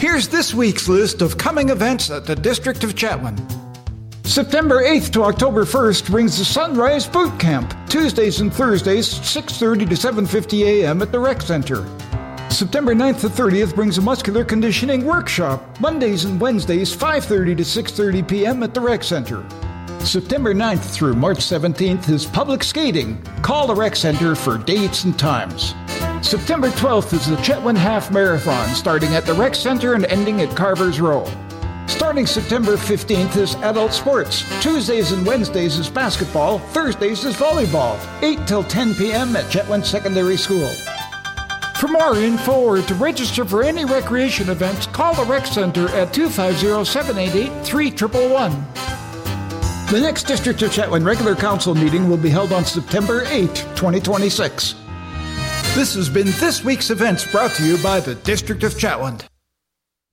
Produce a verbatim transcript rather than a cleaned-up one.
Here's this week's list of coming events at the District of Chetwynd. September eighth to October first brings the Sunrise Boot Camp, Tuesdays and Thursdays, six thirty to seven fifty a.m. at the Rec Center. September ninth to thirtieth brings a Muscular Conditioning Workshop, Mondays and Wednesdays, five thirty to six thirty p.m. at the Rec Center. September ninth through March seventeenth is Public Skating. Call the Rec Center for dates and times. September twelfth is the Chetwynd Half Marathon, starting at the Rec Center and ending at Carver's Row. Starting September fifteenth is Adult Sports. Tuesdays and Wednesdays is basketball. Thursdays is volleyball. eight till ten p.m. at Chetwynd Secondary School. For more info or to register for any recreation events, call the Rec Center at two five zero, seven eight eight, three one one one. The next District of Chetwynd regular council meeting will be held on September eighth, twenty twenty-six. This has been this week's events brought to you by the District of Chetwynd.